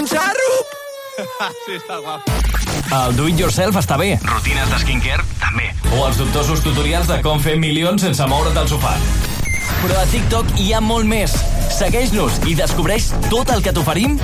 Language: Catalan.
un xarro! Sí, està guapo. El do-it-yourself està bé. Rutines de skincare, també. O els dubtosos tutorials de com fer milions sense moure't del sofà. Però a TikTok hi ha molt més. Segueix-nos i descobreix tot el que t'oferim